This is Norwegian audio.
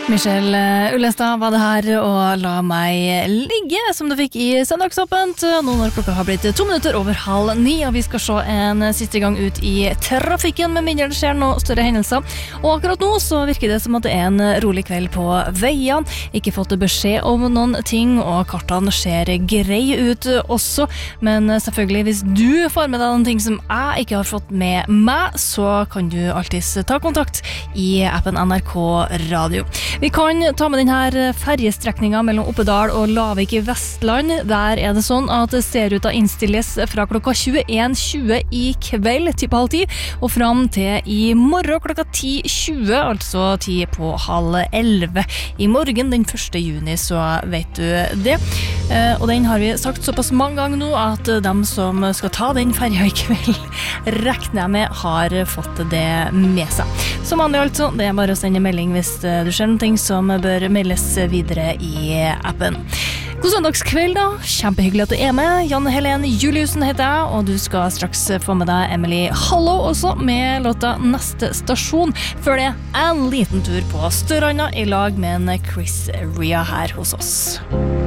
Michel Ullestad var det her, og la meg ligge, som du fikk i søndagsåpent. Nå når klokka har blitt 2 minutter over 8:30, og vi skal se en siste gang ut i trafikken, med mindre det skjer noen større hendelser. Og akkurat nå så virker det som at det er en rolig kveld på veiene. Ikke fått beskjed om noen ting, og kartene ser grei ut også. Men selvfølgelig, hvis du får med deg noen ting som jeg ikke har fått med meg, så kan du alltids ta kontakt i appen NRK Radio. Vi kan ta med denne ferjestrekningen mellom Oppedal og Lavik i Vestland. Der er det sånn at serieruta innstilles fra klokka 21:20 i kveld til på 10:30, og fram til i morgen klokka 10:20, altså 10 på 10:30. I morgen den 1. juni, så vet du det. Og den har vi sagt såpass mange ganger nå at de som skal ta den ferja i kveld, regner jeg med har fått det med seg. Som vanlig altså, det er bare å sende melding hvis du ser noen ting som bør meldes videre i appen. God søndagskveld da, kjempehyggelig at du er med. Janne Helen Juliussen heter jeg, og du skal straks få med deg Emily Hollow også med låta Neste stasjon. Før det en liten tur på Størranda i lag med en Chris Ria her hos oss.